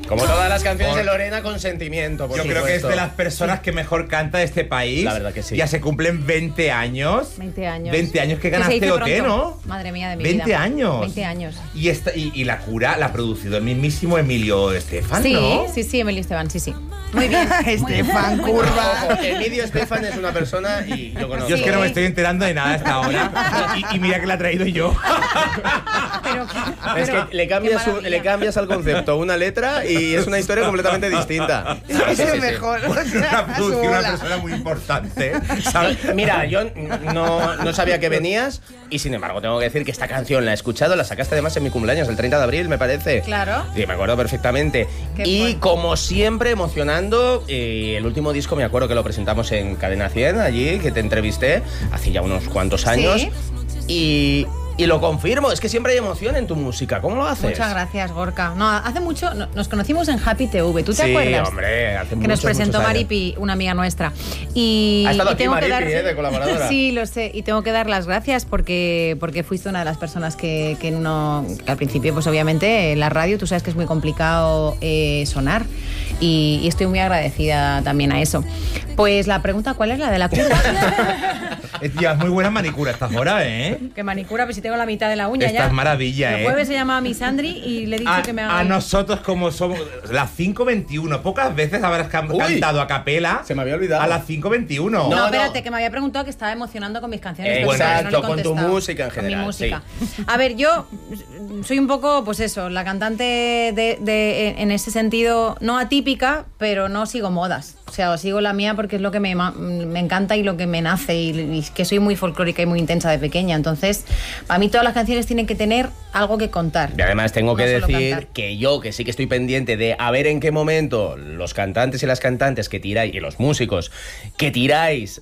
Como todas las canciones de Lorena, con sentimiento, por Yo supuesto. creo que es de las personas que mejor canta de este país. La verdad que sí. Ya se cumplen 20 años. 20 años. 20 años que se ganaste dice OT, pronto. ¿no? Madre mía de mi 20 vida. años. 20 años. Y La Cura la ha producido el mismísimo Emilio Estefan, Sí, ¿no? sí, Emilio Esteban, sí. Muy bien. Estefan Curva. Ojo, Emilio Estefan es una persona y yo conozco. Yo es que no me Sí. estoy enterando de nada hasta ahora. Y mira que la he traído yo. Es que le cambias al concepto una letra y es una historia completamente distinta. Eso es mejor. Una producción, una Hola. persona muy importante, ¿sabes? Mira, yo no sabía que venías y sin embargo tengo que decir que esta canción la he escuchado, la sacaste además en mi cumpleaños, el 30 de abril me parece. Claro. Sí, me acuerdo perfectamente. Qué Y fuerte. como siempre, emocionando, el último disco me acuerdo que lo presentamos en Cadena 100, allí, que te entrevisté hace ya unos cuantos años. Sí. Y lo confirmo, es que siempre hay emoción en tu música. ¿Cómo lo haces? Muchas gracias, Gorka. No, hace mucho nos conocimos en Happy TV, ¿tú te Sí, acuerdas? hombre, hace que nos presentó muchos años. Maripi, una amiga nuestra. Y Ha estado y aquí tengo que Maripi, de colaboradora. Sí, lo sé. Y tengo que dar las gracias porque fuiste una de las personas que al principio, pues obviamente, en la radio, tú sabes que es muy complicado sonar. Y estoy muy agradecida también a eso. Pues la pregunta, ¿cuál es la de la cura? Llevas muy buena manicura a estas horas, ¿eh? Que manicura, pues si tengo la mitad de la uña Esta ya. es maravilla, El jueves se llamaba Miss Sandri y le he dicho que me haga... A nosotros, como somos las 5:21, pocas veces habrás cantado a capela. Se me había olvidado. A las 5:21. No, No, espérate, no. que me había preguntado que estaba emocionando con mis canciones. Exacto, personales, no le he con tu contestado. música en general, Con mi música. A ver, yo soy un poco, pues eso, la cantante en ese sentido, no atípica, pero no sigo modas. O sea, sigo la mía porque es lo que me encanta y lo que me nace y que soy muy folclórica y muy intensa de pequeña. Entonces, para mí todas las canciones tienen que tener algo que contar. Y además tengo que No solo decir cantar. que yo, que sí que estoy pendiente de a ver en qué momento los cantantes y las cantantes que tiráis, y los músicos que tiráis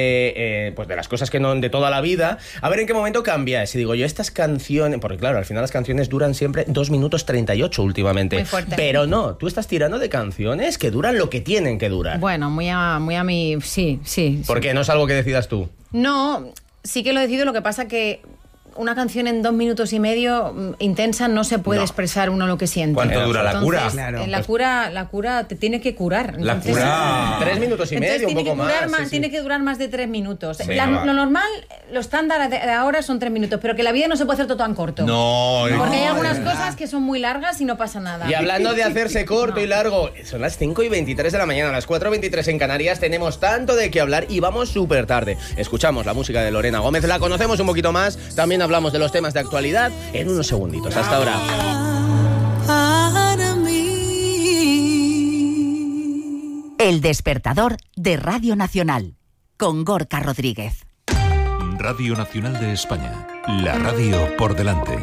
de las cosas que no de toda la vida, a ver en qué momento cambiáis. Y digo yo, estas canciones, porque claro, al final las canciones duran siempre 2 minutos 38 últimamente. Muy fuerte. Pero no, tú estás tirando de canciones que duran lo que tienen que durar. Bueno, muy a mi... Sí. Porque no es algo que decidas tú. No, sí que lo decido, lo que pasa que una canción en 2 minutos y medio intensa no se puede No. expresar uno lo que siente. ¿Cuánto dura la cura? Entonces, Claro. la cura te tiene que curar. La Entonces, cura. 3 minutos y medio, un tiene poco que durar más. Sí, sí. Tiene que durar más de 3 minutos. Venga, va. Lo normal, lo estándar de ahora son 3 minutos, pero que la vida no se puede hacer todo tan corto. No, Porque hay no, algunas de verdad. cosas que son muy largas y no pasa nada. Y hablando de hacerse corto y largo, son las 5:23 de la mañana, las 4:23 en Canarias, tenemos tanto de qué hablar y vamos súper tarde. Escuchamos la música de Lorena Gómez, la conocemos un poquito más, también hablamos de los temas de actualidad en unos segunditos. Hasta ahora. El despertador de Radio Nacional, con Gorka Rodríguez. Radio Nacional de España, la radio por delante.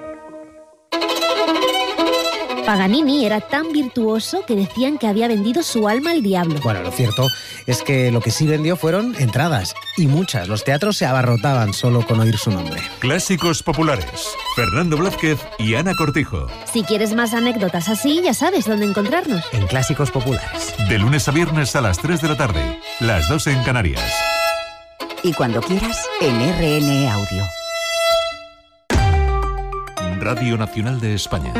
Paganini era tan virtuoso que decían que había vendido su alma al diablo. Bueno, lo cierto es que lo que sí vendió fueron entradas, y muchas. Los teatros se abarrotaban solo con oír su nombre. Clásicos populares. Fernando Blázquez y Ana Cortijo. Si quieres más anécdotas así, ya sabes dónde encontrarnos. En Clásicos Populares. De lunes a viernes a las 3 de la tarde, las 2 en Canarias. Y cuando quieras, en RN Audio. Radio Nacional de España.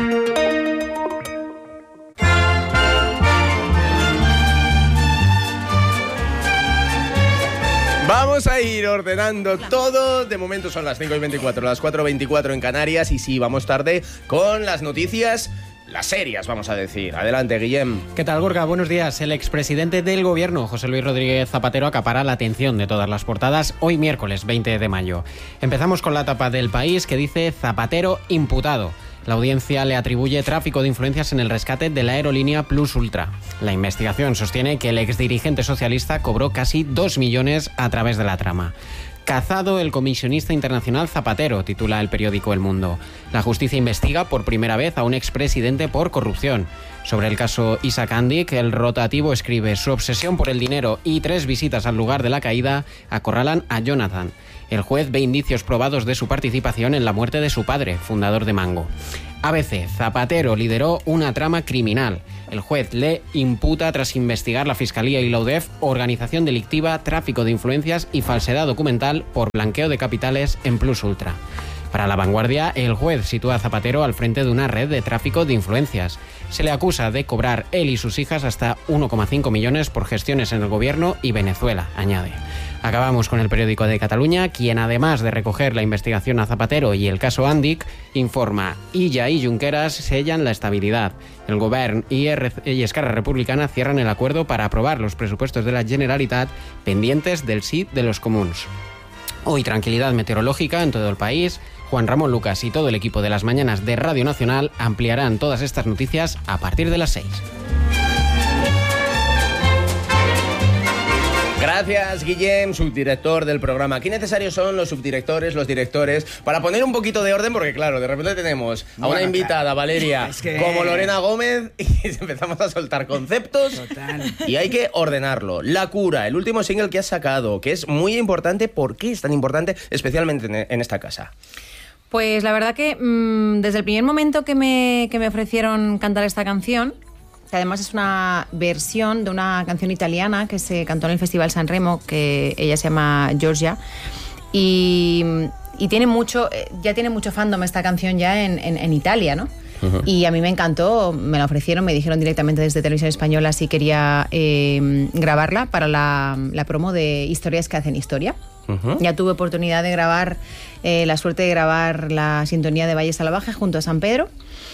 Vamos a ir ordenando todo. De momento son las 5:24, las 4:24 en Canarias. Y sí, vamos tarde con las noticias, las serias, vamos a decir. Adelante, Guillem. ¿Qué tal, Gorka? Buenos días. El expresidente del gobierno, José Luis Rodríguez Zapatero, acapara la atención de todas las portadas hoy miércoles 20 de mayo. Empezamos con la tapa del País que dice Zapatero imputado. La audiencia le atribuye tráfico de influencias en el rescate de la aerolínea Plus Ultra. La investigación sostiene que el exdirigente socialista cobró casi 2 millones a través de la trama. Cazado el comisionista internacional Zapatero, titula el periódico El Mundo. La justicia investiga por primera vez a un expresidente por corrupción. Sobre el caso Isaac Andic, el rotativo escribe: su obsesión por el dinero y 3 visitas al lugar de la caída acorralan a Jonathan. El juez ve indicios probados de su participación en la muerte de su padre, fundador de Mango. ABC, Zapatero lideró una trama criminal. El juez le imputa, tras investigar la Fiscalía y la UDEF, organización delictiva, tráfico de influencias y falsedad documental por blanqueo de capitales en Plus Ultra. Para La Vanguardia, el juez sitúa a Zapatero al frente de una red de tráfico de influencias. Se le acusa de cobrar él y sus hijas hasta 1,5 millones por gestiones en el gobierno y Venezuela, añade. Acabamos con el periódico de Cataluña, quien además de recoger la investigación a Zapatero y el caso Andic, informa: Illa y Junqueras sellan la estabilidad. El Govern y Esquerra Republicana cierran el acuerdo para aprobar los presupuestos de la Generalitat pendientes del sí de los comuns. Hoy tranquilidad meteorológica en todo el país. Juan Ramón Lucas y todo el equipo de las mañanas de Radio Nacional ampliarán todas estas noticias a partir de las 6. Gracias, Guillem, subdirector del programa. Qué necesarios son los subdirectores, los directores, para poner un poquito de orden, porque claro, de repente tenemos a una invitada, Valeria, como Lorena Gómez, y empezamos a soltar conceptos. Total. Y hay que ordenarlo. La cura, el último single que has sacado, que es muy importante. ¿Por qué es tan importante, especialmente en esta casa? Pues la verdad que desde el primer momento que me ofrecieron cantar esta canción, que además es una versión de una canción italiana que se cantó en el Festival San Remo, que ella se llama Giorgia, y tiene mucho, ya tiene mucho fandom esta canción ya en Italia, ¿no? Uh-huh. Y a mí me encantó, me la ofrecieron, me dijeron directamente desde Televisión Española si quería grabarla para la promo de Historias que hacen historia. Uh-huh. Ya tuve oportunidad de grabar, la suerte de grabar la sintonía de Valle Salvaje junto a San Pedro.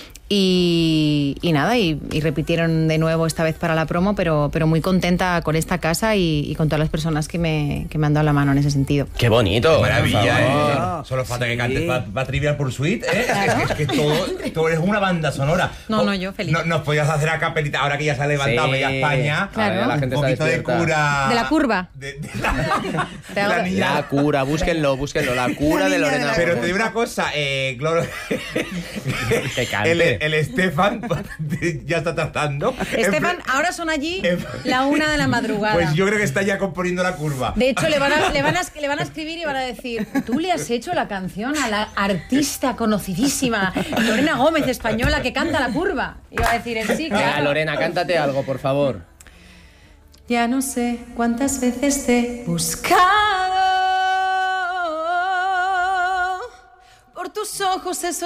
Y nada, y repitieron de nuevo esta vez para la promo, pero muy contenta con esta casa y con todas las personas que me han dado la mano en ese sentido. ¡Qué bonito! ¡Qué maravilla! Solo falta que cantes para Trivial Pursuit, ¿eh? Claro. Es que todo es una banda sonora. No, yo feliz. Nos podías hacer a capelita, ahora que ya se ha levantado media España. Claro. La gente un poquito de cura. De la curva. De la niña. La cura, búsquenlo. La cura de Lorena. Pero te digo una cosa, Gloro. Que cante. El Estefan ya está tratando. Estefan, ahora son allí la 1 de la madrugada. Pues yo creo que está ya componiendo la curva. De hecho, le van a escribir y van a decir: tú le has hecho la canción a la artista conocidísima Lorena Gómez, española, que canta la curva. Y va a decir él: sí, claro. Lorena, cántate algo, por favor. Ya no sé cuántas veces te he buscado por tus ojos esos